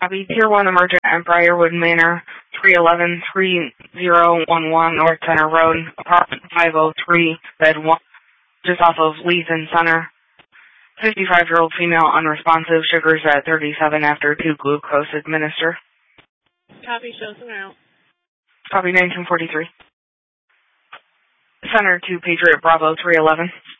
Copy. Tier 1 emergent at Briarwood Manor, 311-3011 North Center Road, apartment 503, bed 1, just off of Leeds and Center. 55-year-old female unresponsive, sugars at 37 after 2 glucose administer. Copy, shows them out. Copy 1943. Center to Patriot Bravo 311.